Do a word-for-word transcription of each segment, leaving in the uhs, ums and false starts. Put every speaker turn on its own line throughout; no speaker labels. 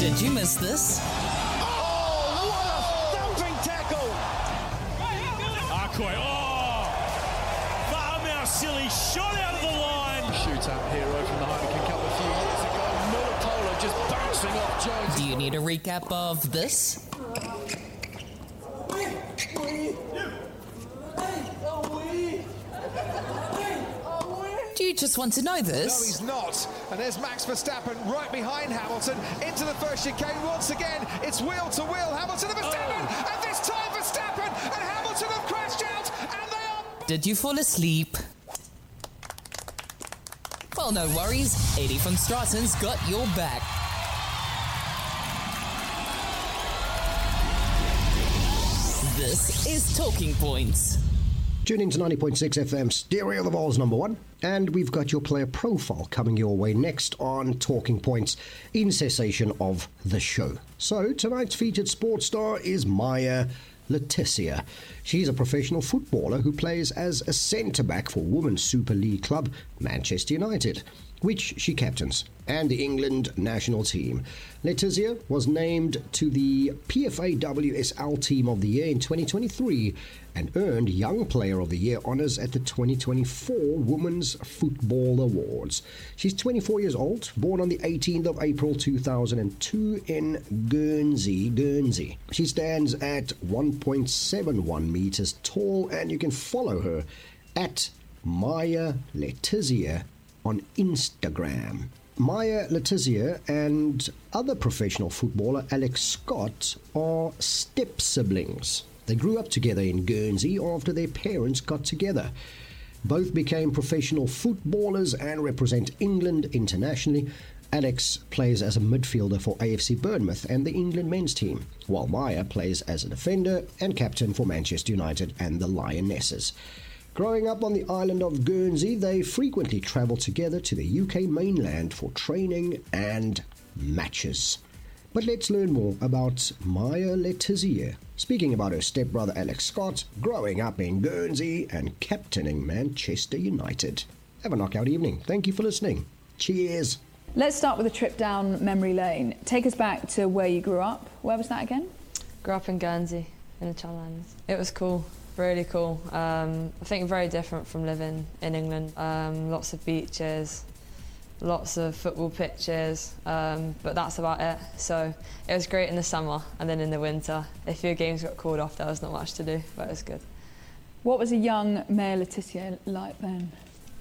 Did you miss this?
Oh, what a thumping tackle!
Arcoy, oh! Fahamau silly shot out of the line.
Shootout hero from the Heineken Cup a few years ago. Muller just bouncing off Jones.
Do you need a recap of this? Do you just want to know
No,
this?
he's not. And there's Max Verstappen right behind Hamilton into the first chicane. Once again, it's wheel to wheel. Hamilton and Verstappen.
Oh.
And this time Verstappen and Hamilton have crashed out. And they are...
Did you fall asleep? Well, no worries. Eddie from Stratton's got your back. This is Talking Points.
Tune in to ninety point six F M, Stereo the Vols number one. And we've got your player profile coming your way next on Talking Points in cessation of the show. So tonight's featured sports star is Maya Le Tissier. She's a professional footballer who plays as a centre-back for Women's Super League club Manchester United, which she captains, and the England national team. Le Tissier was named to the P F A W S L Team of the Year in twenty twenty-three and earned Young Player of the Year honours at the twenty twenty-four Women's Football Awards. She's twenty-four years old, born on the eighteenth of April two thousand two in Guernsey, Guernsey. She stands at one point seven one metres tall, and you can follow her at Maya Le Tissier on Instagram. Maya Le Tissier and other professional footballer Alex Scott are step-siblings. They grew up together in Guernsey after their parents got together. Both became professional footballers and represent England internationally. Alex plays as a midfielder for A F C Bournemouth and the England men's team, while Maya plays as a defender and captain for Manchester United and the Lionesses. Growing up on the island of Guernsey, they frequently travel together to the U K mainland for training and matches. But let's learn more about Maya Le Tissier, speaking about her stepbrother Alex Scott, growing up in Guernsey and captaining Manchester United. Have a knockout evening. Thank you for listening. Cheers.
Let's start with a trip down memory lane. Take us back to where you grew up. Where was that again?
Grew up in Guernsey, in the Channel Islands. It was cool. Really cool. Um, I think very different from living in England. Um, lots of beaches, lots of football pitches, um, but that's about it. So it was great in the summer, and then in the winter, if your games got called off, there was not much to do, but it was good.
What was a young Maya Le Tissier like then?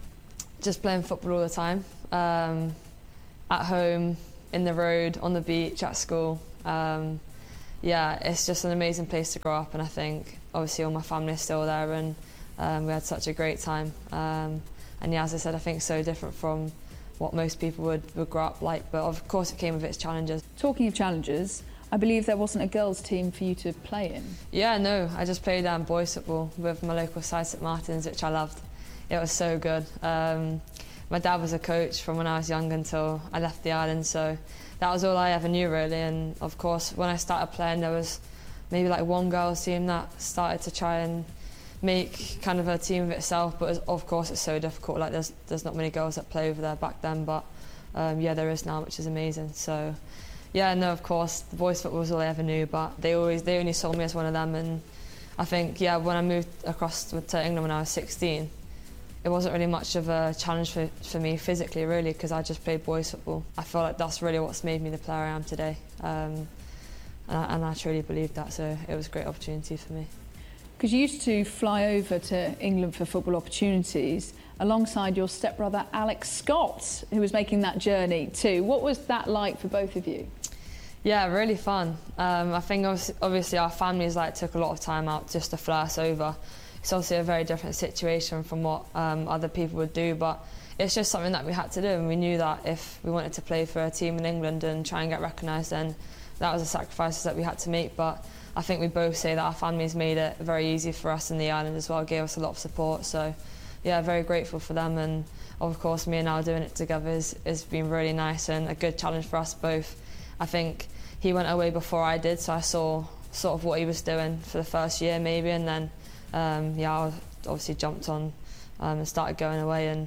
Just playing football all the time, um, at home, in the road, on the beach, at school. Um, yeah, it's just an amazing place to grow up, and I think obviously all my family is still there, and um, we had such a great time. Um, and yeah, as I said, I think so different from what most people would, would grow up like, but of course it came with its challenges.
Talking of challenges, I believe there wasn't a girls' team for you to play in.
Yeah, no, I just played um, boys football with my local side, St Martin's, which I loved. It was so good. Um, my dad was a coach from when I was young until I left the island, so that was all I ever knew really. And of course, when I started playing, there was maybe like one girls' team that started to try and make kind of a team of itself, but of course it's so difficult. Like there's there's not many girls that play over there back then, but um, yeah, there is now, which is amazing. So yeah, no, of course the boys football was all I ever knew, but they always they only saw me as one of them. And I think yeah, when I moved across to England when I was sixteen, it wasn't really much of a challenge for, for me physically really, because I just played boys football. I feel like that's really what's made me the player I am today, um, and, I, and I truly believe that, so it was a great opportunity for me.
Because you used to fly over to England for football opportunities alongside your stepbrother Alex Scott, who was making that journey too. What was that like for both of you?
Yeah, really fun. Um, I think obviously, obviously our families like took a lot of time out just to fly us over. It's obviously a very different situation from what um, other people would do, but it's just something that we had to do, and we knew that if we wanted to play for a team in England and try and get recognised, then that was the sacrifices that we had to make. But I think we both say that our families made it very easy for us in the island as well, gave us a lot of support. So yeah, very grateful for them, and of course me and Al doing it together has, has been really nice and a good challenge for us both. I think he went away before I did, so I saw sort of what he was doing for the first year maybe, and then um, yeah, I obviously jumped on um, and started going away, and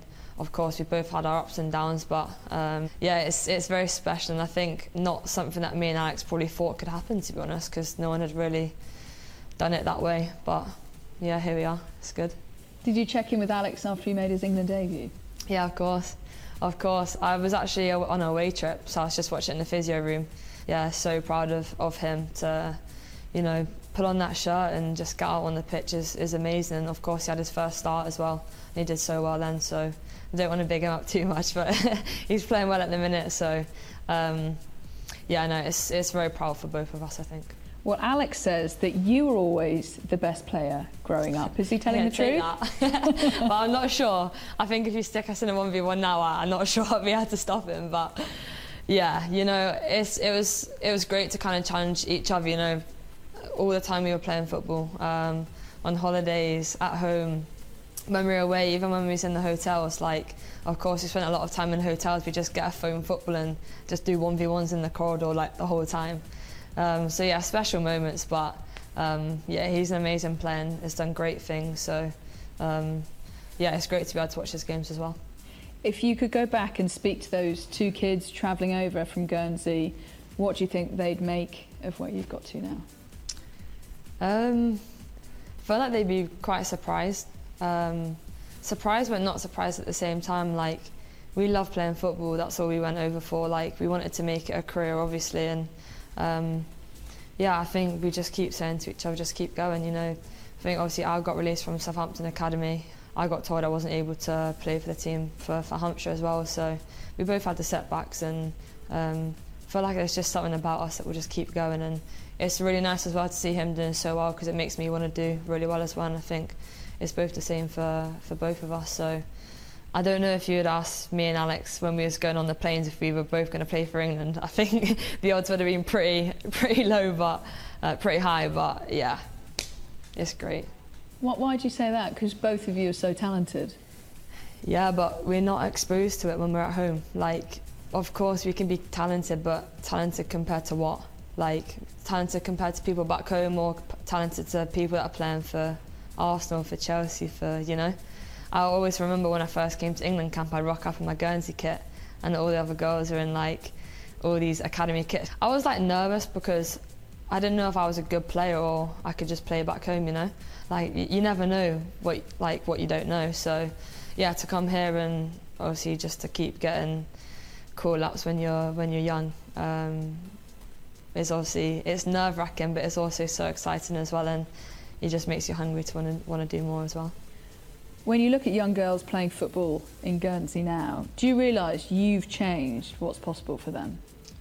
of course, we both had our ups and downs, but um, yeah, it's it's very special, and I think not something that me and Alex probably thought could happen, to be honest, because no one had really done it that way. But yeah, here we are. It's good.
Did you check in with Alex after he made his England debut?
Yeah, of course, of course. I was actually on a away trip, so I was just watching it in the physio room. Yeah, so proud of of him to, you know, put on that shirt and just get out on the pitch is, is amazing. And of course he had his first start as well, and he did so well then, so I don't want to big him up too much, but he's playing well at the minute, so um, yeah, no, it's, it's very proud for both of us, I think.
Well, Alex says that you were always the best player growing up. Is he telling the truth?
But I'm not sure. I think if you stick us in a one v one now, I'm not sure I'd be able to stop him, but yeah, you know, it's, it was it was great to kind of challenge each other, you know, all the time we were playing football, um, on holidays, at home, when we were away, even when we was in the hotels. Like, of course, we spent a lot of time in hotels. We just get a phone football and just do one v ones in the corridor like the whole time. Um, so yeah, special moments. But um, yeah, he's an amazing player and has done great things. So um, yeah, it's great to be able to watch his games as well.
If you could go back and speak to those two kids travelling over from Guernsey, what do you think they'd make of where you've got to now?
Um, I feel like they'd be quite surprised. Um, surprised but not surprised at the same time. Like, we love playing football, that's all we went over for. Like, we wanted to make it a career, obviously, and um, yeah, I think we just keep saying to each other, just keep going, you know. I think obviously I got released from Southampton Academy. I got told I wasn't able to play for the team for, for Hampshire as well, so we both had the setbacks, and um, I feel like there's just something about us that will just keep going. And it's really nice as well to see him doing so well, because it makes me want to do really well as well, and I think it's both the same for, for both of us. So I don't know if you had asked me and Alex when we was going on the planes if we were both going to play for England. I think the odds would have been pretty pretty low, but uh, pretty high, but yeah, it's great.
What, why do you say that? Because both of you are so talented.
Yeah, but we're not exposed to it when we're at home. Like, of course we can be talented, but talented compared to what? Like, talented compared to people back home, or talented to people that are playing for Arsenal, for Chelsea, for, you know? I always remember when I first came to England camp, I'd rock up in my Guernsey kit, and all the other girls are in like all these academy kits. I was like nervous because I didn't know if I was a good player or I could just play back home, you know? Like, you never know what like what you don't know. So yeah, to come here and obviously just to keep getting call-ups when you're when you're young, um, is obviously, it's nerve-wracking, but it's also so exciting as well, and it just makes you hungry to want to want to do more as well.
When you look at young girls playing football in Guernsey now, do you realise you've changed what's possible for them?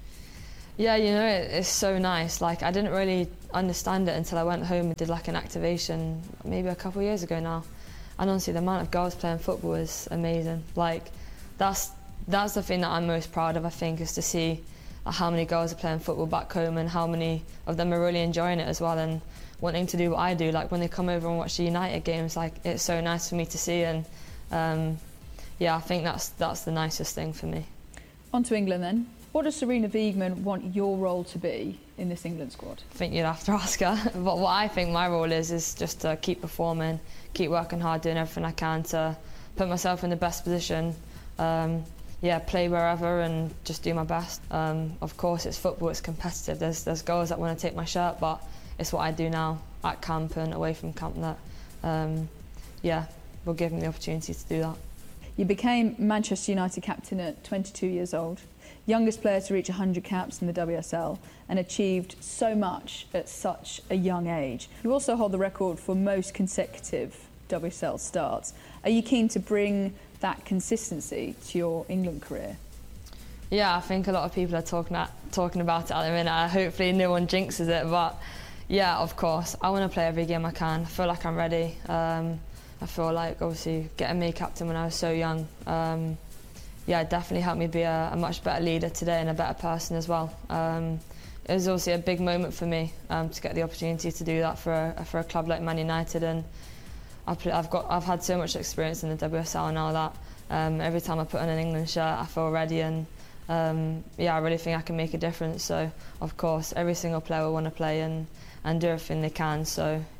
Yeah, you know, it, it's so nice. Like, I didn't really understand it until I went home and did like an activation maybe a couple of years ago now. And honestly, the amount of girls playing football is amazing. Like, that's that's the thing that I'm most proud of, I think, is to see how many girls are playing football back home and how many of them are really enjoying it as well and wanting to do what I do. Like, when they come over and watch the United games, like, it's so nice for me to see, and um, yeah, I think that's that's the nicest thing for me.
On to England then. What does Sarina Wiegman want your role to be in this England squad?
I think you'd have to ask her. But what I think my role is, is just to keep performing, keep working hard, doing everything I can to put myself in the best position. Um, yeah, play wherever and just do my best. Um, of course, it's football, it's competitive. There's, there's girls that want to take my shirt, but it's what I do now at camp and away from camp that, um, yeah, will give me the opportunity to do that.
You became Manchester United captain at twenty-two years old, youngest player to reach one hundred caps in the W S L, and achieved so much at such a young age. You also hold the record for most consecutive W S L starts. Are you keen to bring that consistency to your England career?
Yeah, I think a lot of people are talking at, talking about it at the minute. Hopefully no one jinxes it, but yeah, of course, I want to play every game I can. I feel like I'm ready. Um, I feel like, obviously, getting made captain when I was so young, um, yeah, it definitely helped me be a, a much better leader today and a better person as well. Um, it was also a big moment for me um, to get the opportunity to do that for a, for a club like Man United, and I've, I've got I've had so much experience in the W S L now that um, every time I put on an England shirt, I feel ready, and um, yeah, I really think I can make a difference. So of course, every single player will want to play and and do everything they can. So yeah,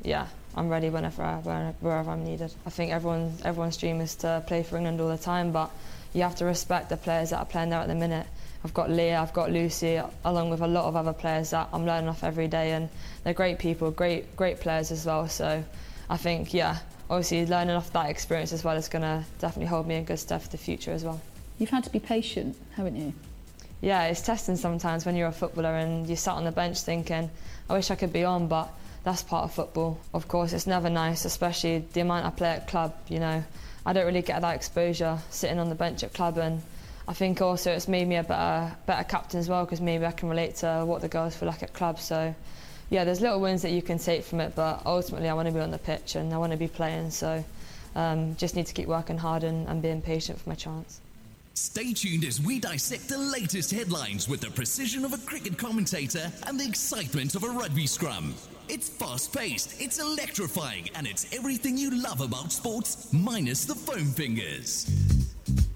I'm ready whenever, I, wherever, wherever I'm needed. I think everyone, everyone's dream is to play for England all the time, but you have to respect the players that are playing there at the minute. I've got Leah, I've got Lucy, along with a lot of other players that I'm learning off every day, and they're great people, great great players as well. So I think, yeah, obviously learning off that experience as well is going to definitely hold me in good stead for the future as well.
You've had to be patient, haven't you?
Yeah, it's testing sometimes when you're a footballer and you sat on the bench thinking, I wish I could be on, but that's part of football. Of course, it's never nice, especially the amount I play at club, you know. I don't really get that exposure sitting on the bench at club, and I think also it's made me a better better captain as well, because maybe I can relate to what the girls feel like at club. So yeah, there's little wins that you can take from it, but ultimately I want to be on the pitch and I want to be playing, so um, just need to keep working hard and, and being patient for my chance.
Stay tuned as we dissect the latest headlines with the precision of a cricket commentator and the excitement of a rugby scrum. It's fast-paced, it's electrifying, and it's everything you love about sports, minus the foam fingers.